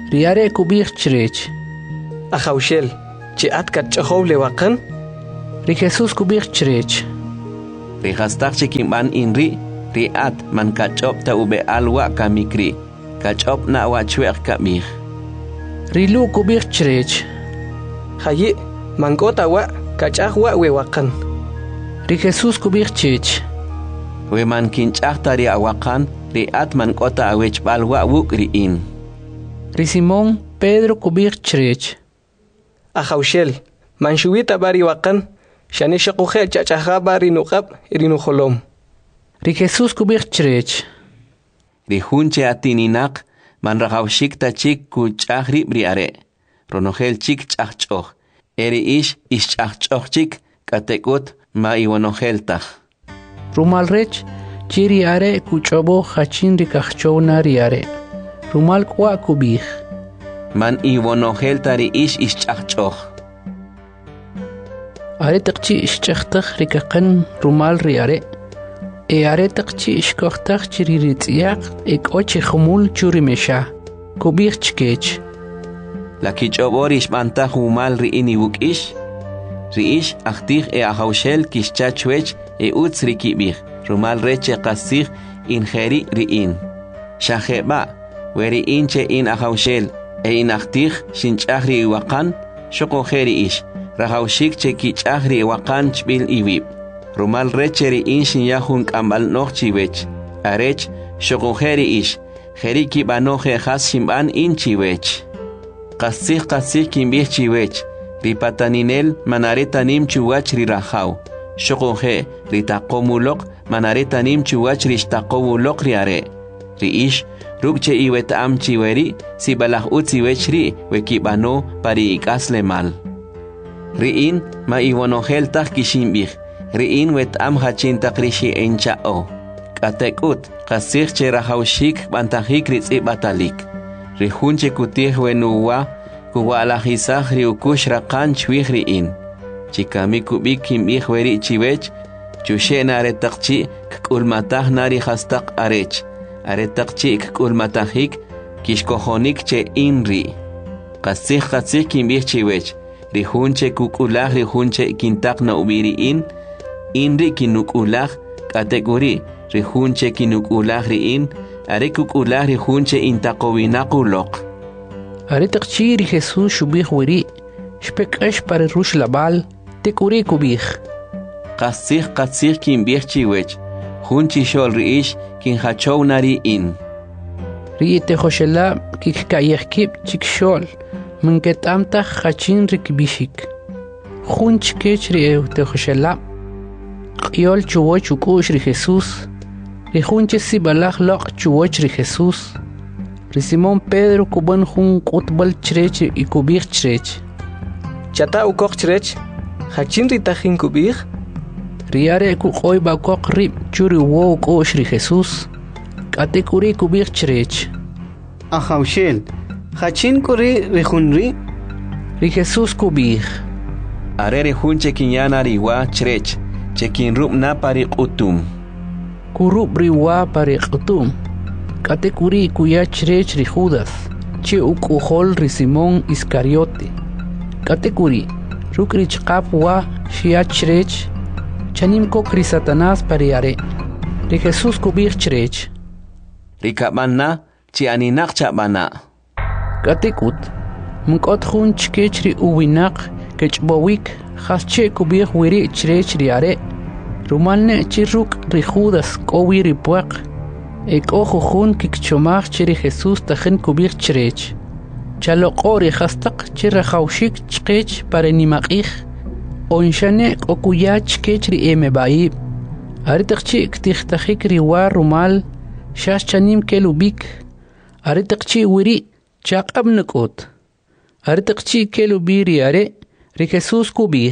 riare kubich chrech. Ajaushel, che atkat chahow le wakan? Ri Jesús kubich chrech. Ri hastak chikimban inri, ri at man kachop ta ube alwa kamikri, kachop na wa chwek kamich. Ri lu kubich chrech. Hayi, mangkota wa, kachah wa we wakan. Ri Jesús kubich chech. We man kinchah ta ri awakan, ri at man kota awech balwa wuk ri in. Ri Simón Pedro kubich chrech. Ajaushel, man shuwita bari wakan, shani shakuhe chachaha bari nukab irinu holom. Ri Jesús kubich chrech. Ri hunche atininak, man rahaushik ta chik ku chahri briare. Ronogel chik chachchoch. Eri ish ish chachchoch chik, katekut ma iwanogel tach. Rumal rech, chiri are kuchobo hachin rikachchow na riare. Rumal kwa kubich. Man iwanogel tari ish ish chachchoch. Are takchi ish chachtach rikakan rumal riare. E are takchi ish kochtach chiri ritziak ek oche khumul churi mesha. Kubich chkech. La kichobor ish mantach umal ri ini wuk ish. Ri ish achtich e ahaushel kish chachwech e utz rikibich. Rumal reche qasich in kheri ri in. Shaheba, weri inche in ahaushel. E in achtich shinchahri iwakan, shoko kheri ish. Rahaushik che kichahri iwakan chbil iwib. Rumal reche ri in shinyahun kambal noch chiwech. Arech, shoko kheri ish. Kheri kibanoje has shimban in chiwech. Qasich qasich kimbich chiwech. Ripataninel manaretanim chuwach rirahau. Shokohe ritaqomulok manaretanim chuwach rishtaqowulok riare. Riish rukche iwet am chiweri si balah utziwechri wekibano pari ikasle mal. Riin ma iwanogel tak kishimbich. Riin wet am hachintaq rishi enchao. Katekut qasich che rahaushik bantahik ritzi batalik. Rihunche kutih wenuwa kuwa alajisaj riukush raqan chwih riin. Chikami kubik kimbih weri chiwech, chushen aretaqchi kkulmatah nari hastaq arech. Aretaqchi kkulmatahik kishkohonik che inri. Qasih qasih kimbih chiwech. Rihunche kukulah rihunche kintak na ubiri in. Inri kinukulah kategori. Rihunche kinukulah riin. Are kukulah rihunche intaqowinakulok. Are takchi ri Jesús shubich weri. Shpek esh pare rush labal. Tekuri kubich. Qasih qasih kimbich chiwech. Hunchi shol riish kin hachow nari in. Ri te hoshela kik kayeh kip chik shol. Minket amtach hachin rikbishik. Hunch kech ri ew te hoshela. Yol chuwoch ukush ri Jesús. Ri hunche si balach lok chuwoch ri Jesús. Ri Simón Pedro kuban hun kutbal chrech y kubich chrech. Chata ukok chrech. Hachin ritajin kubich. Riare kukoy bakok rib churi wo kosh ri Jesús. Kate kuri kubich chrech. Ajaushel, hachin kuri rihunri. Ri Jesús kubich. Are rihunche kinyana riwa chrech. Chekin rub na pari utum. Kurub riwa pari utum. Kate kuri kuya chrech ri Judas. Che ukuhol ri Simón Iscariote. Kate kuri. Rukrich kapwa shia chrech. Chanim kokri Satanás pariare. Ri Jesús kubich chrech. Ri kabana chi aninak chabana. Katekut. Mkot hun chkech ri uwinak kechbowik hasche kubich wiri chrech riare. Rumalne chiruk ri Judas kowi ri puak. Ek ojo hun kikchomach chiri Jesús tajen kubich chrech. Chalokori hastaq chirahaushik chkech pare nimakih. Onshane okuya chkech ri emebaib. Aritaqchi ktihtajik riwa rumal. Shash chanim kelubik. Aritaqchi wiri chaqab nukot. Aritaqchi kelubiri are. Ri Jesús kubih.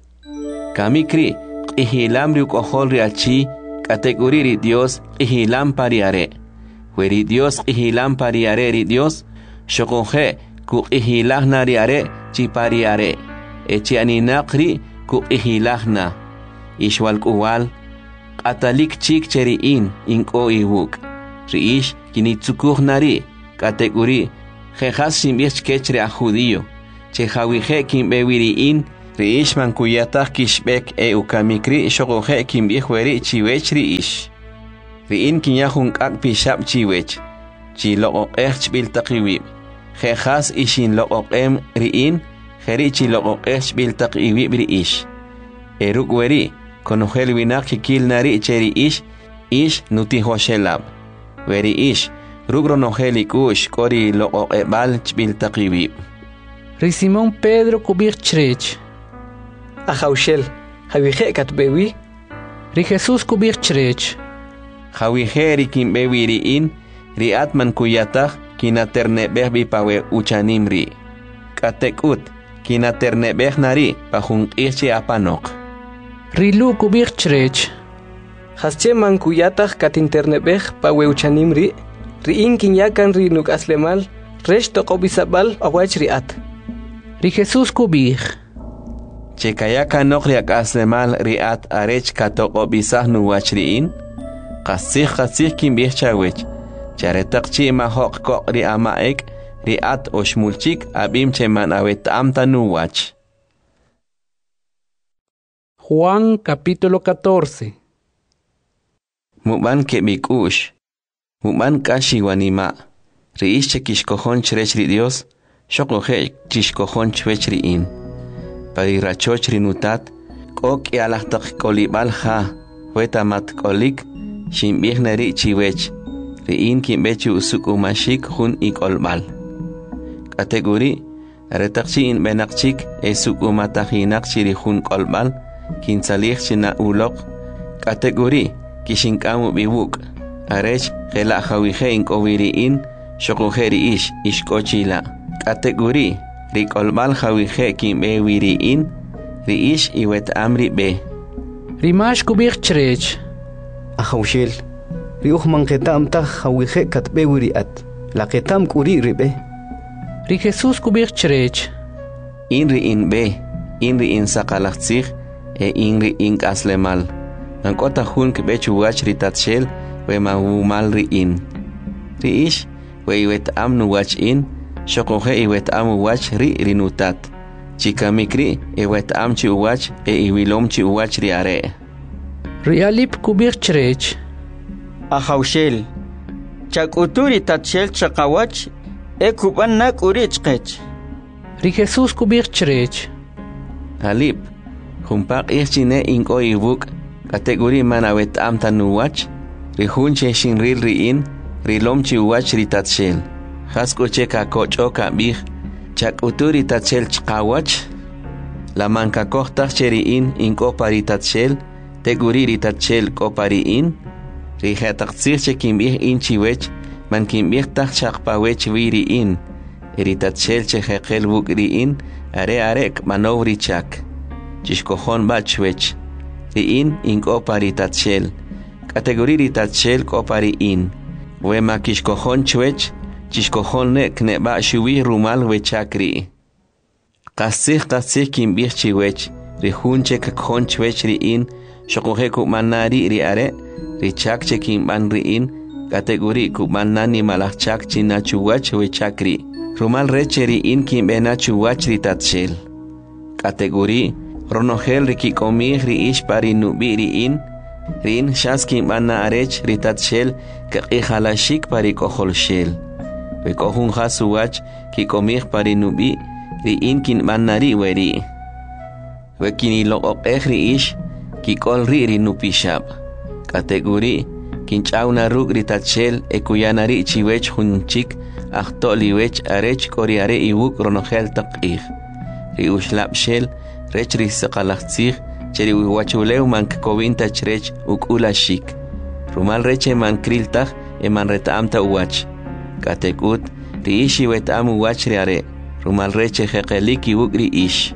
Kamikri ihilam riuk ohol riachi. Kategori ri Dios ihilam pariare. Weri Dios ihilam pariare ri Dios. Shokohe ku ihilahna riare chipariare. Echi aninakri ku ihilahna. Ishwal kuwal. Atalik chik cheri in inko iwuk. Riish kinitsukuh nari. Kategori jejas shimbich kechre a judío, che jawije kimbewiri in, riish man kuyatah kishbek e ukamikri shogoje kimbihweri chiwech riish. Riin kinyahun kak pishab chiwech, chi loqoq ech biltaqiwib, jejas ishin loqoq em riin, jeri chi loqoq ech biltaqiwib riish. Eruk weri, konojel winak kikil nari cheri ish, ish nuti hoshelab. Weri ish, rugro nojeli kush kori loqoq ebal chbiltaqiwib. Ri Simón Pedro kubir chrech. Ajaushel, jawije katbewi. Ri Jesús kubir chrech. Jawije ri kimbewi riin, ri atman kuyatah kinaternebeh bipawe uchanimri. Katekut, kinaternebeh nari pajunqihchi apanok. Rilu kubir chrech. Hasche man kuyatah katinternebeh pawe uchanimri, riin kinyakan ri nuk aslemal, resh toqobisabal awach riat. Ri Jesús kubir. Chekayaka nokriak aslemal riat arech katoqobisah nuwach riin, qasih qasih kimbih chawech, charetaqchi mahok ko ri amaek, riat oshmulchik abim cheman awet amta nuwach. Juan capítulo catorce. Muban ke mikush, muban kashi wanima, riish chekishkohon chrech ri Dios, shokoje chishkohon chwech riin. Pari rachoch rinutat, kok yalahtak kolibal ha, wetamat kolik, shimbih nari chiwech, riin kimbechu usuk umashik hun ikolbal. Kategori, retakchi in benakchik esuk umatahinak chiri hun kolbal, kinsalih china ulok. Kategori, kishinkamu biwuk, arech gela hawije in kowiriin, shokojeri ish ishkochila. Kategori, rikolbal hawije kimbe wiriin, riish iwet amri be. Rimash kubir chrech. Ajaushel, riuh manketam tah hawije katbe wiriat, la ketam kuri ribe. Ri Jesús kubir chrech. Inri in be, inri in sakalachtzich, e inri in kaslemal. Nankota hun kebechu wach ritatshel, we mahumal ri in. Riish, we iwet am nu wach in, shokoje iwet am wach ri rinutat. Chikamikri, iwet am chi wach, e iwilom chi wach ri are. Rialip kubir chrech. Ajaushel, chakuturi tatshel chakawach, e kuban nak urichkech. Ri Jesús kubir chrech. Alip, humpak ichine inko ibuk, kategori manawet am tanuwach, rihun cheshin ril riin, rilom chi wach ritatshel. Hasko cheka kocho kabih, chak uturi tatshel chkawach, la manka kohtach cheriin inko paritatshel, teguri ritatshel ko pariin, rihetaktsir chekimbih in chiwech, man kimbih tak chakpawech viriin, eritatshel chehekel buk riin, are arek manovri chak. Chishkohon bachwech, riin inko paritatshel, kategori ritatshel ko pariin, wema kishkohon chwech, chishkohon nek neba shuwi rumal wechakri. Qasih qasih kimbih chiwech, rihun chekakhon chwech riin, shokohe kumanari ri are, richak chekimban riin, kategori kumanani malachak chinachuwach wechakri. Rumal reche riin kimbena chuwach ritatshel. Kategori ronogel rikikomih riish pari nubi riin, rin shaskin bana arech ritatshel kaqihalashik pari koholshel. Vekohun hasuwach kikomih pari nubi riin kin banari weri. Vekini loqoq riish kikol ri rinupishab. Kategori kinchauna ruk ritatshel ekuyanari chiwech hunchik ahtoliwech arech koriare iwuk ronogel taqih. Riushlapshel rech risaqalachtzih cheri wiwachulew mankkovin tachrech ukulashik. Rumal reche mankriltah eman retaamta uwach. Katekut riishi wetam uwach riare. Rumal reche jeqelik iwuk riish.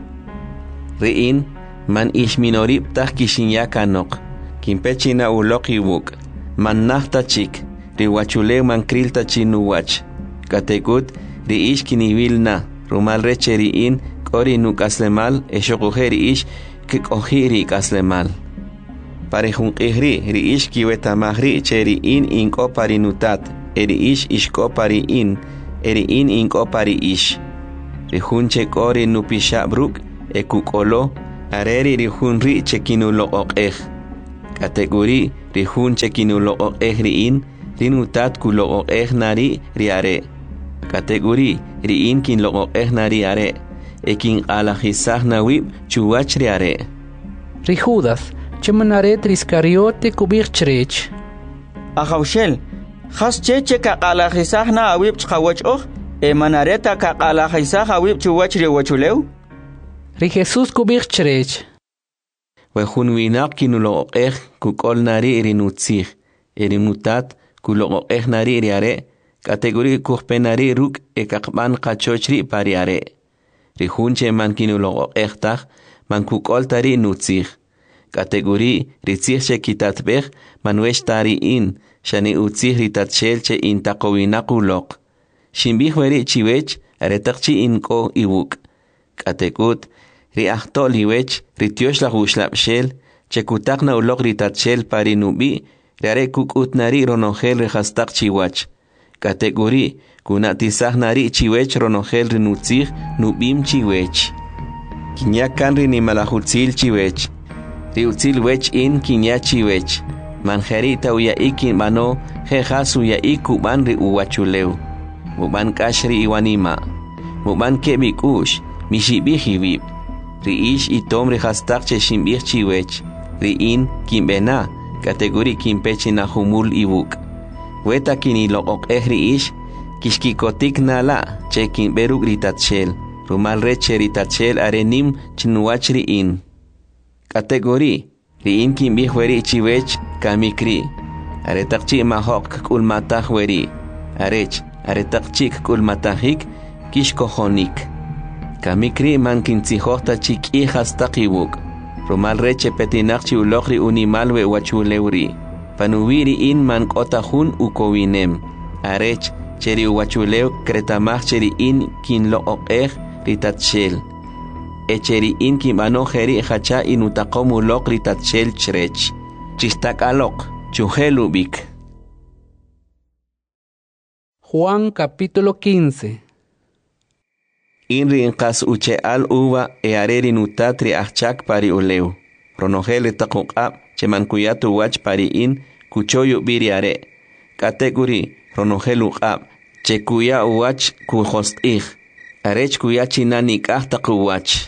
Riin man ish minorib tah kishinyakanok. Kimpechina ulok iwuk. Man nahta chik. Riwachulew mankrilta chinuwach. Katekut riish kiniwilna. Rumal reche riin kori nuk aslemal eshokujeri ish kikohiri kaslemal. Parejunqihri ri ish kiwetamahri cheri in inko parinutat eri ish ishko pari in eri in inko pari ish. Rihun cheko ri nupisha bruk e kukolo areri rihun ri chekinu lo okeh. Kategori rihun chekinu lo okeh ri in rinutat kulo okeh nari riare. Kategori ri in kin lo okeh nari are ekin alahisah nawib chuwach riare. Ri Judas chemanaret riscariote kubir chrech. Ahaushel khas cheche ka alahisah na awib chawach oh e manareta ka alahisah awib chuwach riwachuleu. Ri Jesus kubir chrech. We hunwinak kinulo okeh kukol nari rinutzih erinutat kulo okeh nari riare. Kategori kuhpenari ruk e kakban kachochri pariare. Rihunche man kinulo echtach man kukol tari nutzich. Kategori ritzich kitatbech man wesh tari in shani utzich ritatshel che in takowinakulok. Shimbich weri chiwech aretakchi inko iwuk. Kategut riachto liwech rityosh la gushlapshel che kutakna ulok ritatshel pari nubi riare kukut nari ronogel rehastak chiwach. Kategori kunatisah nari chiwech ronogel rinutzich nubim chiwech. Kinya kanri ni malahutzil chiwech. Riutzil wech in kinya chiwech. Manjerita uya ikin mano jejas uya ikuban ri uwachuleu. Muban kashri iwanima. Muban kebikush mishibihibib. Ri ish itom rihastak che shimbich chiwech. Ri in kimbena kategori kimpechi na humul iwuk. Weta kini lo okehri ish kishkikotik nala chekin beruk ritatshel rumal reche ritatshel arenim chinuachri in. Kategori ri in kin bihweri chiwech kamikri aretakchi mahok kul matah weri arech aretakchi kul matahik kishkohonik kamikri man kintzihota chik hijas takiwuk rumal reche petinakchi ulokri unimalwe wachuleuri. Panuwiri in man kotahun ukowinem. Arech cheri uwachuleu kretamach cheri in kin lo okeh ritatshel. E cheri in kin manojeri hacha inutakomu lok ritatshel chrech. Chistak alok chuhelubik. Juan capítulo quince. Inri inkas uche al uva e areri nutatri achak pari uleu. Ronogel takukab cheman kuyatu wach pari in kuchoyu biriare. Kategori ronogelu qab che kuya wach kuhost ich. Arech kuya chinanik ah takuwach.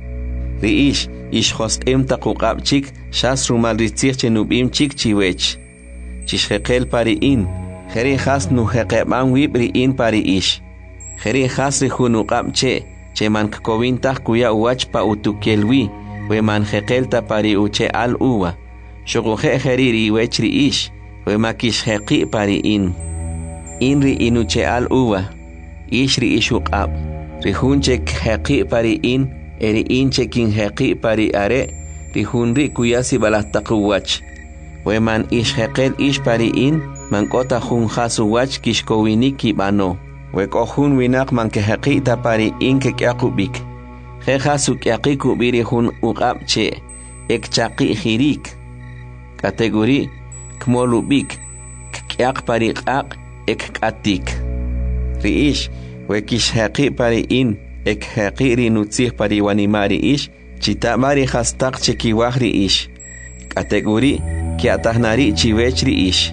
Riish ish host em takukab chik shas rumal ritzich chenubim chik chiwech. Chishhekel pari in. Heri has nu hekeban wibri in pari ish. Heri has rihunukab che cheman kkowintah kuya wach pa utukelwi. We man hekelta pari uche al uwa. Shogohe heriri wechri ish. We makish heki pari in. Inri inuche al uwa. Ishri ishukab. Rihunche heki pari in. Eri inche kin heki pari are. Rihunri kuyasi balahtakuwach. We man ish hekel ish pari in. Man kota hun hasu wach kishkowiniki bano. We kohun winak man ke heki ta pari in ke kyakubik. Jejasu kyakiku birihun uqabche ek chaqi hirik. Kategori kmolubik kyak pariqaq ek katik. Riish wekish haqi pari in ek haqi rinutzih pari wanimari ish chitamari hastak chekiwahri ish. Kategori kiatahnari chiwechri ish.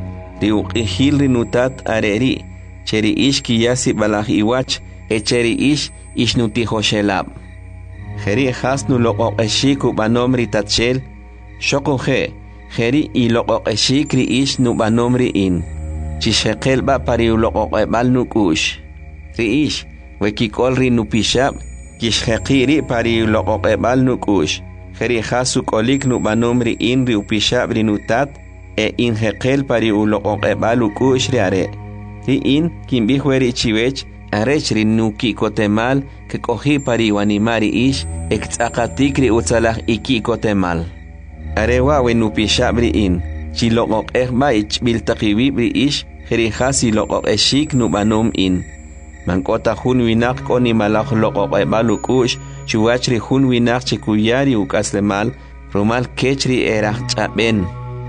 Riuqihil rinutat areri cheri ish kiyasi balah iwach echeri ish ishnutihoshelab. Jeri hasnu loqoqeshiku banomri tatshel. Shokoje jeri y loqoqeshikri ish nu banomri in. Chishekel ba pari loqoqebal nukush. Ri ish wekikol ri nupishab. Kishhekiri pari loqoqebal nukush. Jeri hasu kolik nu banomri in ri upishab ri nutat. E in hekel pari loqoqebal ukush riare. Ri in kimbihweri chiwech. Arech rinuki kotemal que cogí pari wanimari ish exakatikri utsalah iki kotemal. Arewa wenupishabri in chilokok ehba ich biltakibibri ish herihasi lokok eshik nubanum in. Mankota hun winak koni malak lokok ebalukush chuachri hun winak chikuyari ukaslemal rumal kechri erah chaben.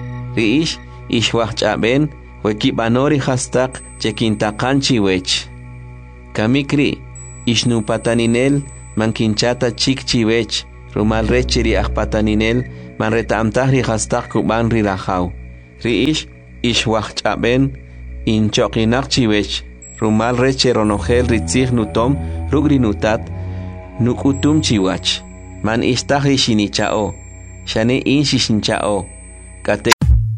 Ri ish ishwah chaben wekibanori hastak chekintakanchi wech. Kamikri, ishnu pataninel, mankinchata chik chiwech, rumal rechiri akpataninel, manreta amtahri hastak kuban rirahau. Riish, ishwach chaben, inchokinak chiwech, rumal reche ronogel ritzig nutom, rugri nutat, nukutum chiwach. Man istahri shinichao, shane in shishinchao. Kate.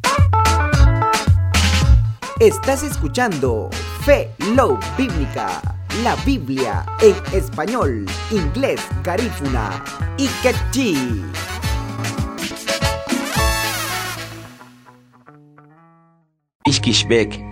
Estás escuchando Fe Love Bíblica, la Biblia en español, inglés, garífuna y quechí. Ishkishbek,